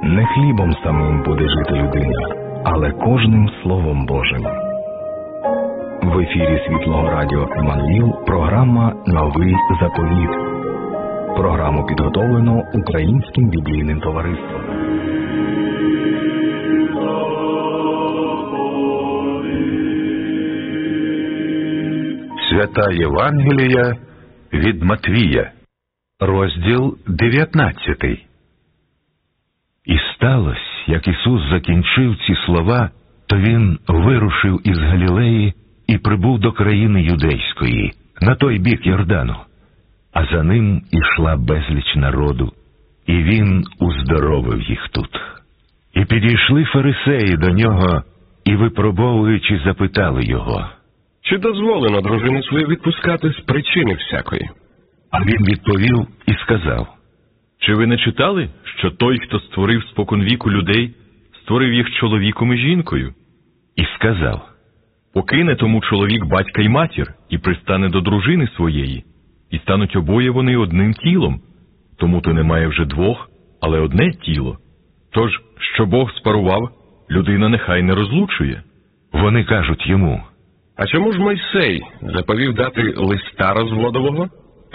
Не хлібом самим буде жити людина, але кожним Словом Божим. В ефірі Світлого Радіо Еммануїл програма «Новий заповіт». Програму підготовлено Українським біблійним товариством. Свята Євангелія від Матвія, розділ 19. І сталося, як Ісус закінчив ці слова, то Він вирушив із Галілеї і прибув до країни Юдейської, на той бік Йордану. А за ним ішла безліч народу, і Він уздоровив їх тут. І підійшли фарисеї до Нього, і, випробовуючи, запитали Його: чи дозволено дружину свою відпускати з причини всякої? А Він відповів і сказав: чи ви не читали, що той, хто створив споконвіку людей, створив їх чоловіком і жінкою? І сказав: покине тому чоловік батька й матір, і пристане до дружини своєї, і стануть обоє вони одним тілом. Тому то немає вже двох, але одне тіло. Тож, що Бог спарував, людина нехай не розлучує. Вони кажуть йому: а чому ж Мойсей заповів дати листа розводового?